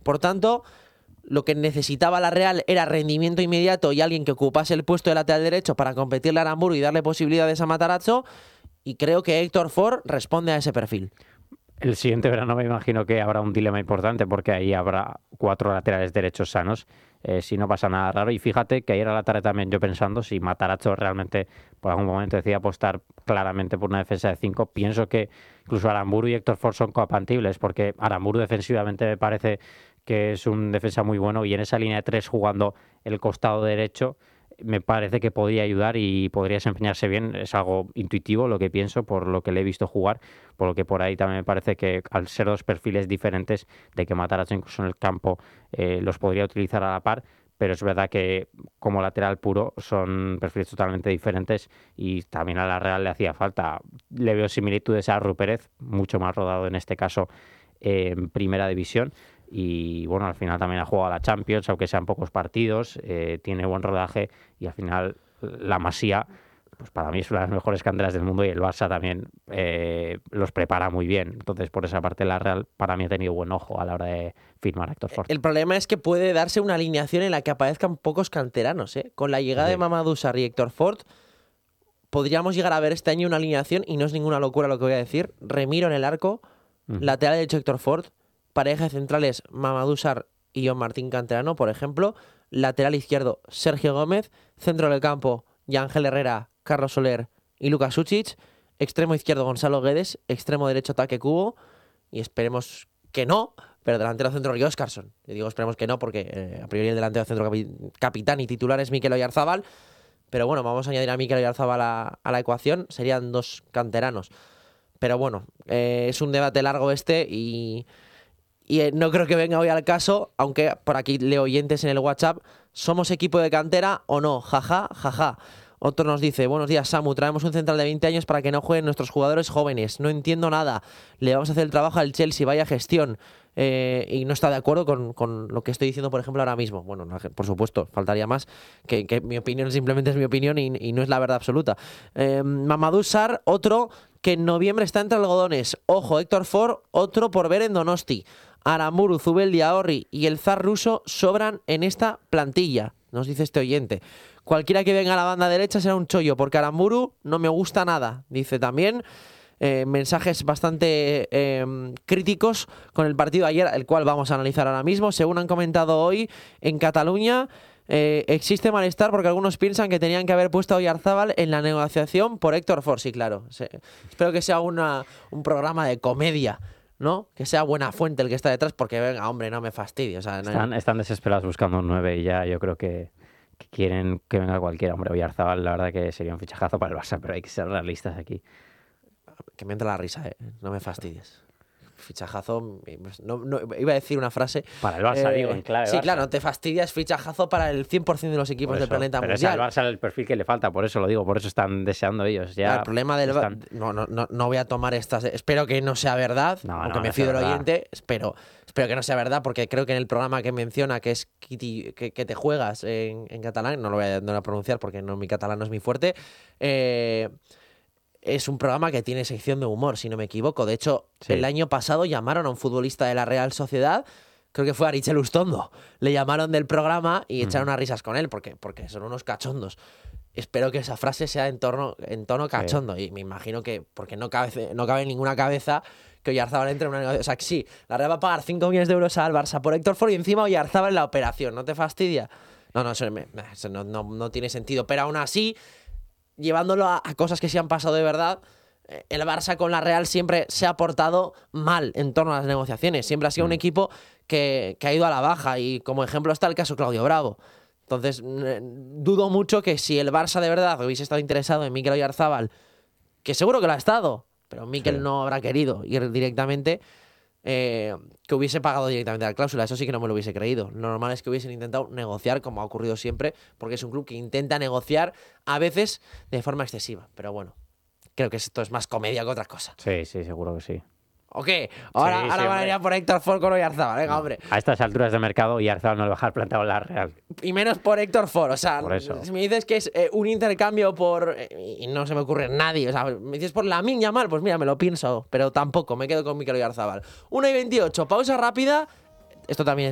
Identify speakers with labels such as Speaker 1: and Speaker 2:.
Speaker 1: Por tanto, lo que necesitaba la Real era rendimiento inmediato y alguien que ocupase el puesto de lateral derecho para competirle a Aramburu y darle posibilidades a Matarazzo, y creo que Héctor Ford responde a ese perfil.
Speaker 2: El siguiente verano me imagino que habrá un dilema importante porque ahí habrá 4 laterales derechos sanos, si no pasa nada raro. Y fíjate que ayer a la tarde también yo pensando si Matarazzo realmente por algún momento decía apostar claramente por una defensa de 5, pienso que incluso Aramburu y Héctor Ford son compatibles porque Aramburu defensivamente me parece que es un defensa muy bueno y en esa línea de 3 jugando el costado derecho me parece que podría ayudar y podría desempeñarse bien. Es algo intuitivo lo que pienso por lo que le he visto jugar, por lo que por ahí también me parece que al ser 2 perfiles diferentes de que Matarazzo incluso en el campo los podría utilizar a la par, pero es verdad que como lateral puro son perfiles totalmente diferentes y también a la Real le hacía falta. Le veo similitudes a Rú Pérez, mucho más rodado en este caso en primera división. Y bueno, al final también ha jugado a la Champions, aunque sean pocos partidos, tiene buen rodaje y al final la Masía, pues para mí es una de las mejores canteras del mundo y el Barça también los prepara muy bien. Entonces, por esa parte, la Real para mí ha tenido buen ojo a la hora de firmar a Héctor Ford.
Speaker 1: El problema es que puede darse una alineación en la que aparezcan pocos canteranos, ¿eh? Con la llegada de Mamadou Sarr y Héctor Ford, podríamos llegar a ver este año una alineación, y no es ninguna locura lo que voy a decir, Remiro en el arco, lateral derecho Héctor Ford, pareja de centrales Mamadou Sarr y John Martín Canterano, por ejemplo, lateral izquierdo Sergio Gómez, centro del campo Yángel Herrera, Carlos Soler y Lucas Sučić, extremo izquierdo Gonzalo Guedes, extremo derecho Taque Kubo, y esperemos que no, pero delantero centro Rio Óscarson. Y digo esperemos que no porque a priori el delantero centro capitán y titular es Mikel Oyarzábal, pero bueno, vamos a añadir a Mikel Oyarzábal a la ecuación, serían 2 canteranos. Pero bueno, es un debate largo y no creo que venga hoy al caso, aunque por aquí leo oyentes en el WhatsApp, ¿somos equipo de cantera o no? Jaja, jaja. Otro nos dice, buenos días Samu, traemos un central de 20 años para que no jueguen nuestros jugadores jóvenes, no entiendo nada, le vamos a hacer el trabajo al Chelsea, vaya gestión, y no está de acuerdo con lo que estoy diciendo por ejemplo ahora mismo. Bueno, por supuesto, faltaría más, que mi opinión simplemente es mi opinión y no es la verdad absoluta. Mamadou Sarr, otro que en noviembre está entre algodones, ojo, Héctor Ford, otro por ver en Donosti. Aramburu, Zubeldia, Orri y el zar ruso sobran en esta plantilla, nos dice este oyente. Cualquiera que venga a la banda derecha será un chollo, porque Aramburu no me gusta nada, dice también. Mensajes bastante críticos con el partido de ayer, el cual vamos a analizar ahora mismo. Según han comentado hoy, en Cataluña existe malestar porque algunos piensan que tenían que haber puesto a Oyarzábal en la negociación por Héctor Ford. Sí, claro. Espero que sea un programa de comedia, ¿no? Que sea Buenafuente el que está detrás, porque venga, hombre, no me fastidie. O sea,
Speaker 2: están desesperados buscando un 9 y ya yo creo que quieren que venga cualquiera. Hombre, Oyarzábal, la verdad que sería un fichajazo para el Barça, pero hay que ser realistas aquí.
Speaker 1: Que me entra la risa, no me fastidies. Fichajazo, no, iba a decir una frase.
Speaker 2: Para el Barça, digo, en clave.
Speaker 1: Sí,
Speaker 2: Barça.
Speaker 1: Claro, te fastidias, fichajazo para el 100% de los equipos del planeta
Speaker 2: pero
Speaker 1: mundial.
Speaker 2: Pero es al Barça el perfil que le falta, por eso lo digo, por eso están deseando ellos. Ya
Speaker 1: el problema del no voy a tomar estas. Espero que no sea verdad, aunque me fío del oyente. Espero que no sea verdad, porque creo que en el programa que menciona, que es Kitty, que te juegas en catalán, no lo voy a pronunciar porque mi catalán no es muy fuerte. Es un programa que tiene sección de humor, si no me equivoco. De hecho, el año pasado llamaron a un futbolista de la Real Sociedad, creo que fue Arichel Ustondo. Le llamaron del programa y echaron unas risas con él, porque son unos cachondos. Espero que esa frase sea en tono cachondo. Y me imagino que, porque no cabe en ninguna cabeza que Oyarzábal entre en una negociación. O sea, que sí, la Real va a pagar 5 millones de euros al Barça por Héctor Ford y encima Oyarzábal en la operación. ¿No te fastidia? Eso no tiene sentido. Pero aún así, llevándolo a cosas que se han pasado de verdad, el Barça con la Real siempre se ha portado mal en torno a las negociaciones. Siempre ha sido un equipo que ha ido a la baja, y como ejemplo está el caso Claudio Bravo. Entonces, dudo mucho que si el Barça de verdad hubiese estado interesado en Mikel Oyarzábal, que seguro que lo ha estado, pero Mikel no habrá querido ir directamente, que hubiese pagado directamente la cláusula. Eso sí que no me lo hubiese creído. Lo normal es que hubiesen intentado negociar, como ha ocurrido siempre, porque es un club que intenta negociar a veces de forma excesiva. Pero bueno, creo que esto es más comedia que otra cosa.
Speaker 2: Sí, seguro que sí.
Speaker 1: ¿O qué? Ahora van a ir a por Héctor Ford con Oyarzábal. Venga, hombre.
Speaker 2: A estas alturas de mercado, Oyarzábal no le va a dejar plantado en la Real.
Speaker 1: Y menos por Héctor Ford. O sea,
Speaker 2: si
Speaker 1: me dices que es un intercambio por... y no se me ocurre nadie. O sea, me dices por Lamine Yamal, pues mira, me lo pienso. Pero tampoco, me quedo con Mikel Oyarzábal. 1:28, pausa rápida. Esto también